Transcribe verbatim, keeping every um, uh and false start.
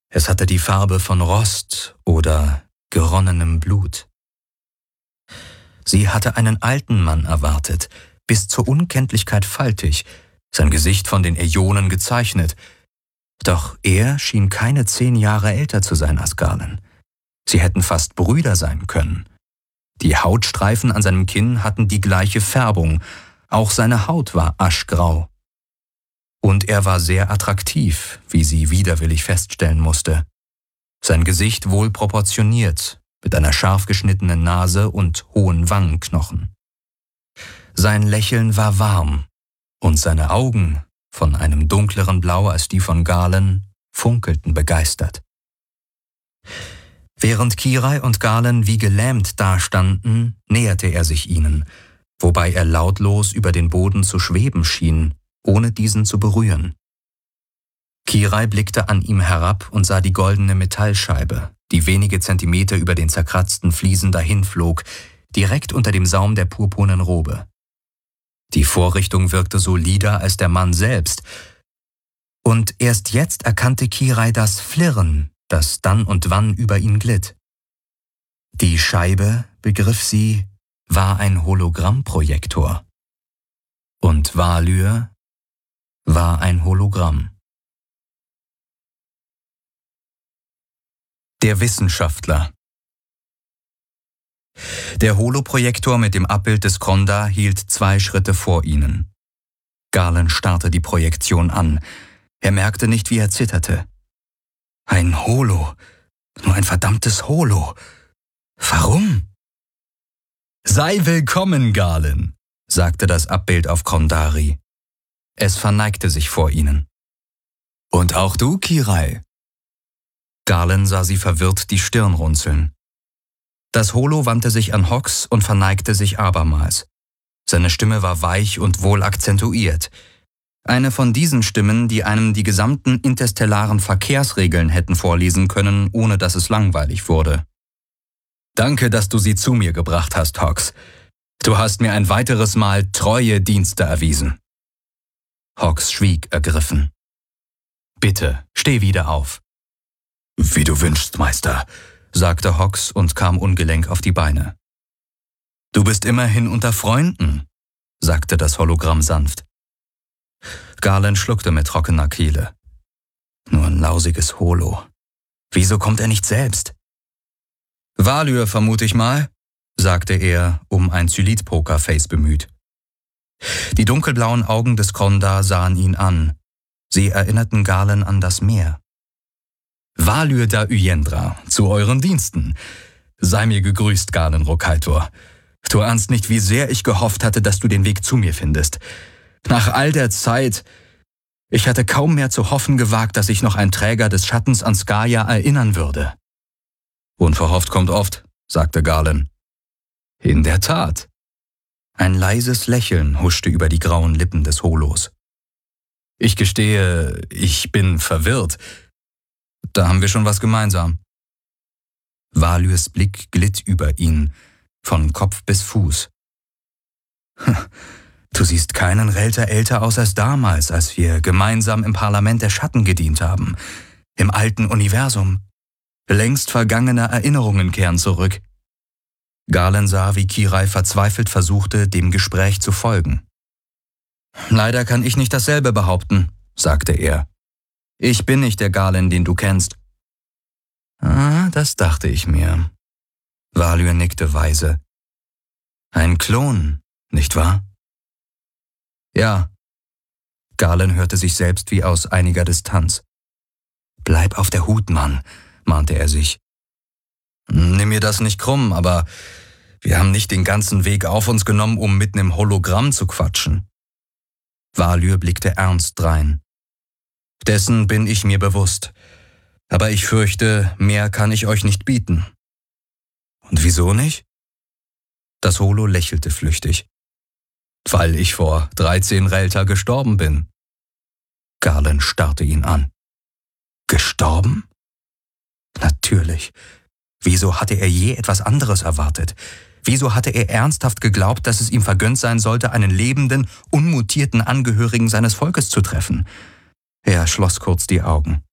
Es hatte die Farbe von Rost oder geronnenem Blut. Sie hatte einen alten Mann erwartet, bis zur Unkenntlichkeit faltig, sein Gesicht von den Äonen gezeichnet. Doch er schien keine zehn Jahre älter zu sein als Galen. Sie hätten fast Brüder sein können. Die Hautstreifen an seinem Kinn hatten die gleiche Färbung, auch seine Haut war aschgrau. Und er war sehr attraktiv, wie sie widerwillig feststellen musste. Sein Gesicht wohl proportioniert, mit einer scharf geschnittenen Nase und hohen Wangenknochen. Sein Lächeln war warm, und seine Augen, von einem dunkleren Blau als die von Galen, funkelten begeistert. Während Kirai und Galen wie gelähmt dastanden, näherte er sich ihnen, wobei er lautlos über den Boden zu schweben schien, ohne diesen zu berühren. Kirai blickte an ihm herab und sah die goldene Metallscheibe, die wenige Zentimeter über den zerkratzten Fliesen dahinflog, direkt unter dem Saum der purpurnen Robe. Die Vorrichtung wirkte solider als der Mann selbst, und erst jetzt erkannte Kirai das Flirren, das dann und wann über ihn glitt. Die Scheibe, begriff sie, war ein Hologrammprojektor. Und Valyr war ein Hologramm. Der Wissenschaftler. Der Holoprojektor mit dem Abbild des Kronda hielt zwei Schritte vor ihnen. Galen starrte die Projektion an. Er merkte nicht, wie er zitterte. Ein Holo. Nur ein verdammtes Holo. Warum? »Sei willkommen, Galen«, sagte das Abbild auf Kondari. Es verneigte sich vor ihnen. »Und auch du, Kirai?« Galen sah sie verwirrt die Stirn runzeln. Das Holo wandte sich an Hox und verneigte sich abermals. Seine Stimme war weich und wohl akzentuiert. Eine von diesen Stimmen, die einem die gesamten interstellaren Verkehrsregeln hätten vorlesen können, ohne dass es langweilig wurde. »Danke, dass du sie zu mir gebracht hast, Hox. Du hast mir ein weiteres Mal treue Dienste erwiesen.« Hox schwieg ergriffen. »Bitte, steh wieder auf.« »Wie du wünschst, Meister«, sagte Hox und kam ungelenk auf die Beine. »Du bist immerhin unter Freunden«, sagte das Hologramm sanft. Galen schluckte mit trockener Kehle. »Nur ein lausiges Holo. Wieso kommt er nicht selbst?« »Valyr, vermute ich mal«, sagte er, um ein Zylit-Pokerface bemüht. Die dunkelblauen Augen des Kronda sahen ihn an. Sie erinnerten Galen an das Meer. »Valyr da Uyendra, zu euren Diensten. Sei mir gegrüßt, Galen Rokaitor. Du ahnst nicht, wie sehr ich gehofft hatte, dass du den Weg zu mir findest. Nach all der Zeit, ich hatte kaum mehr zu hoffen gewagt, dass sich noch ein Träger des Schattens an Skaya erinnern würde.« »Unverhofft kommt oft«, sagte Galen. »In der Tat.« Ein leises Lächeln huschte über die grauen Lippen des Holos. »Ich gestehe, ich bin verwirrt. Da haben wir schon was gemeinsam.« Valyrs Blick glitt über ihn, von Kopf bis Fuß. »Du siehst keinen Relter älter aus als damals, als wir gemeinsam im Parlament der Schatten gedient haben, im alten Universum. Längst vergangene Erinnerungen kehren zurück.« Galen sah, wie Kirai verzweifelt versuchte, dem Gespräch zu folgen. »Leider kann ich nicht dasselbe behaupten«, sagte er. »Ich bin nicht der Galen, den du kennst.« »Ah, das dachte ich mir.« Valyr nickte weise. »Ein Klon, nicht wahr?« »Ja.« Galen hörte sich selbst wie aus einiger Distanz. »Bleib auf der Hut, Mann«, mahnte er sich. »Nimm mir das nicht krumm, aber wir haben nicht den ganzen Weg auf uns genommen, um mit nem Hologramm zu quatschen.« Valyr blickte ernst drein. »Dessen bin ich mir bewusst. Aber ich fürchte, mehr kann ich euch nicht bieten.« »Und wieso nicht?« Das Holo lächelte flüchtig. »Weil ich vor dreizehn Relter gestorben bin.« Galen starrte ihn an. »Gestorben?« Natürlich. Wieso hatte er je etwas anderes erwartet? Wieso hatte er ernsthaft geglaubt, dass es ihm vergönnt sein sollte, einen lebenden, unmutierten Angehörigen seines Volkes zu treffen? Er schloss kurz die Augen.